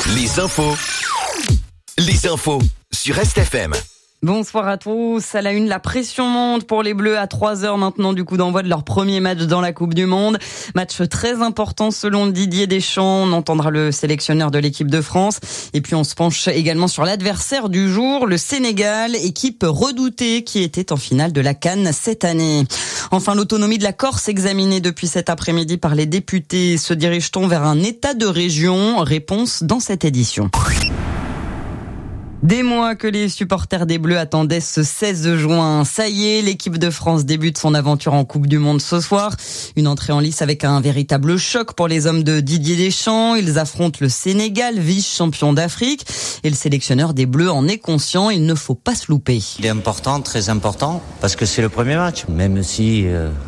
Les infos sur RestFM. Bonsoir à tous. À la une, la pression monte pour les Bleus à 3h maintenant du coup d'envoi de leur premier match dans la Coupe du Monde. Match très important selon Didier Deschamps. On entendra le sélectionneur de l'équipe de France. Et puis on se penche également sur l'adversaire du jour, le Sénégal, équipe redoutée qui était en finale de la CAN cette année. Enfin, l'autonomie de la Corse examinée depuis cet après-midi par les députés. Se dirige-t-on vers un état de région? Réponse dans cette édition. Des mois que les supporters des Bleus attendaient ce 16 juin. Ça y est, l'équipe de France débute son aventure en Coupe du Monde ce soir. Une entrée en lice avec un véritable choc pour les hommes de Didier Deschamps. Ils affrontent le Sénégal, vice-champion d'Afrique. Et le sélectionneur des Bleus en est conscient, il ne faut pas se louper. Il est important, très important, parce que c'est le premier match. Même si...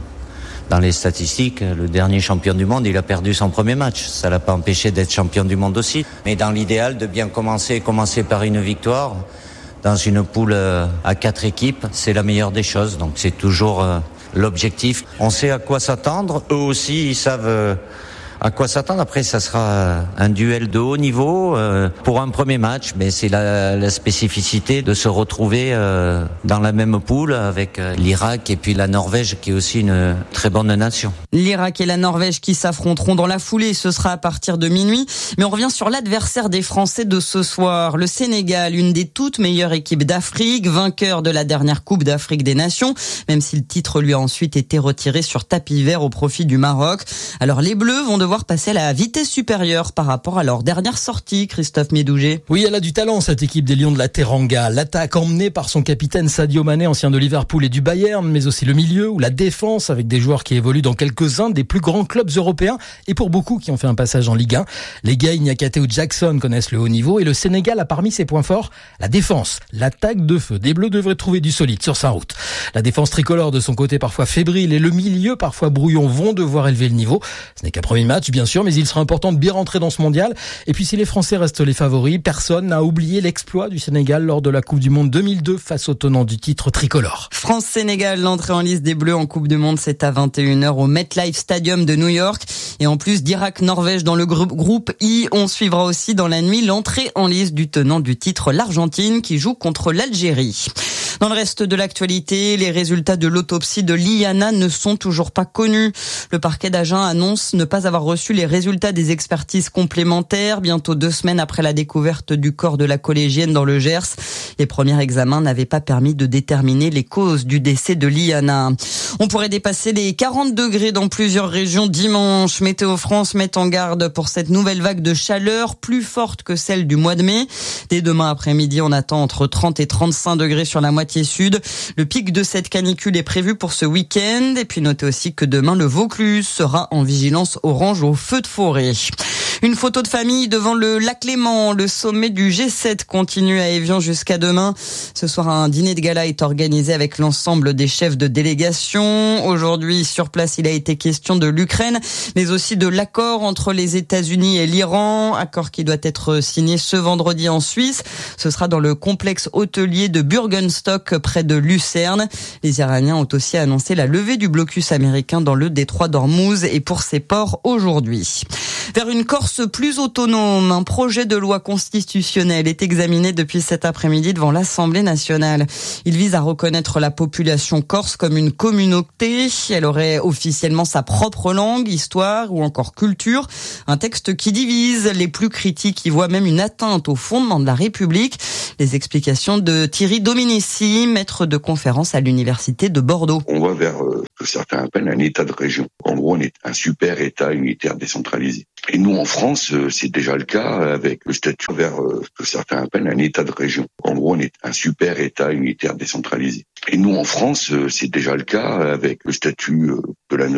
Dans les statistiques, le dernier champion du monde, il a perdu son premier match. Ça l'a pas empêché d'être champion du monde aussi. Mais dans l'idéal, de bien commencer par une victoire, dans une poule à 4 équipes, c'est la meilleure des choses. Donc c'est toujours l'objectif. On sait à quoi s'attendre. Eux aussi, ils savent à quoi s'attendre. Après, ça sera un duel de haut niveau pour un premier match. Mais c'est la spécificité de se retrouver dans la même poule avec l'Irak et puis la Norvège qui est aussi une très bonne nation. L'Irak et la Norvège qui s'affronteront dans la foulée, ce sera à partir de minuit. Mais on revient sur l'adversaire des Français de ce soir. Le Sénégal, une des toutes meilleures équipes d'Afrique, vainqueur de la dernière Coupe d'Afrique des Nations, même si le titre lui a ensuite été retiré sur tapis vert au profit du Maroc. Alors les Bleus vont devoir passer à la vitesse supérieure par rapport à leur dernière sortie, Christophe Médouget. Oui, elle a du talent, cette équipe des Lions de la Teranga. L'attaque emmenée par son capitaine Sadio Mané, ancien de Liverpool et du Bayern, mais aussi le milieu ou la défense avec des joueurs qui évoluent dans quelques-uns des plus grands clubs européens et pour beaucoup qui ont fait un passage en Ligue 1. Les Gay, Niakate ou Jackson connaissent le haut niveau et le Sénégal a parmi ses points forts la défense. L'attaque de feu des Bleus devrait trouver du solide sur sa route. La défense tricolore de son côté parfois fébrile et le milieu parfois brouillon vont devoir élever le niveau. Ce n'est qu'un premier match bien sûr, mais il sera important de bien rentrer dans ce mondial. Et puis si les Français restent les favoris, personne n'a oublié l'exploit du Sénégal lors de la Coupe du Monde 2002 face au tenant du titre tricolore. France-Sénégal, l'entrée en lice des Bleus en Coupe du Monde, c'est à 21h au MetLife Stadium de New York. Et en plus d'Irak-Norvège dans le groupe I, on suivra aussi dans la nuit l'entrée en lice du tenant du titre, l'Argentine, qui joue contre l'Algérie. Dans le reste de l'actualité, les résultats de l'autopsie de Liana ne sont toujours pas connus. Le parquet d'Agen annonce ne pas avoir reçu les résultats des expertises complémentaires, bientôt 2 semaines après la découverte du corps de la collégienne dans le Gers. Les premiers examens n'avaient pas permis de déterminer les causes du décès de Liana. On pourrait dépasser les 40 degrés dans plusieurs régions dimanche. Météo France met en garde pour cette nouvelle vague de chaleur, plus forte que celle du mois de mai. Dès demain après-midi, on attend entre 30 et 35 degrés sur la moitié sud. Le pic de cette canicule est prévu pour ce week-end. Et puis notez aussi que demain, le Vaucluse sera en vigilance orange au feu de forêt. Une photo de famille devant le lac Léman. Le sommet du G7 continue à Évian jusqu'à demain. Ce soir, un dîner de gala est organisé avec l'ensemble des chefs de délégation. Aujourd'hui, sur place, il a été question de l'Ukraine, mais aussi de l'accord entre les États-Unis et l'Iran. Accord qui doit être signé ce vendredi en Suisse. Ce sera dans le complexe hôtelier de Bürgenstock, près de Lucerne. Les Iraniens ont aussi annoncé la levée du blocus américain dans le détroit d'Ormuz et pour ses ports aujourd'hui. Vers une Corse plus autonome, un projet de loi constitutionnelle est examiné depuis cet après-midi devant l'Assemblée nationale. Il vise à reconnaître la population corse comme une communauté. Elle aurait officiellement sa propre langue, histoire ou encore culture. Un texte qui divise. Les plus critiques y voient même une atteinte aux fondements de la République. Les explications de Thierry Dominici, maître de conférence à l'Université de Bordeaux. On va vers ce que certains appellent un état de région. En gros, on est un super état unitaire décentralisé. Et nous, en France, c'est déjà le cas avec le statut vers ce que certains appellent un état de région. En gros, on est un super état unitaire décentralisé. Et nous, en France, c'est déjà le cas avec le statut de la